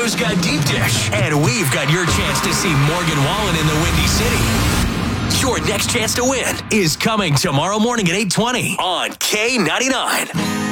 Bro's got deep dish, and we've got your chance to see Morgan Wallen in the Windy City. Your next chance to win is coming tomorrow morning at 8:20 on K99.